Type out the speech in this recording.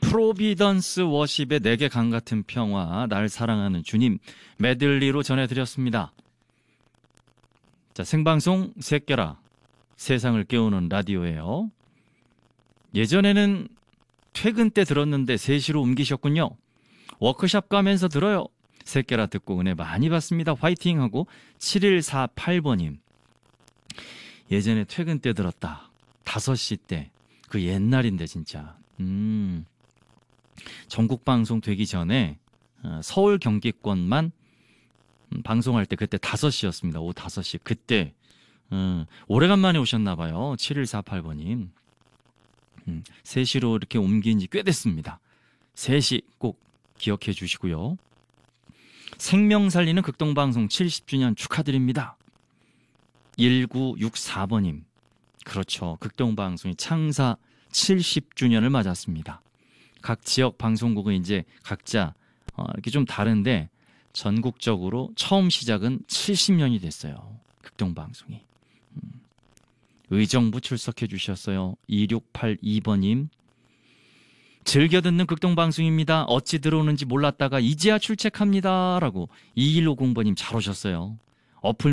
프로비던스 워십의 내게 강같은 평화, 날 사랑하는 주님 메들리로 전해드렸습니다. 자, 생방송 새끼라, 세상을 깨우는 라디오예요. 예전에는 퇴근 때 들었는데 3시로 옮기셨군요. 워크숍 가면서 들어요. 새끼라 듣고 은혜 많이 받습니다. 화이팅 하고 7148번님. 예전에 퇴근 때 들었다. 5시 때. 그 옛날인데 진짜. 전국 방송 되기 전에 서울 경기권만 방송할 때 그때 5시였습니다. 오후 5시. 그때 오래간만에 오셨나 봐요. 7148번님. 3시로 이렇게 옮긴 지 꽤 됐습니다. 3시 꼭 기억해 주시고요. 생명 살리는 극동방송 70주년 축하드립니다. 1964번님. 그렇죠. 극동방송이 창사 70주년을 맞았습니다. 각 지역 방송국은 이제 각자 이렇게 좀 다른데 전국적으로 처음 시작은 70년이 됐어요. 극동방송이. 의정부 출석해 주셨어요. 2682번님. 즐겨 듣는 극동방송입니다. 어찌 들어오는지 몰랐다가 이제야 출첵합니다. 라고 2150번님 잘 오셨어요. 어플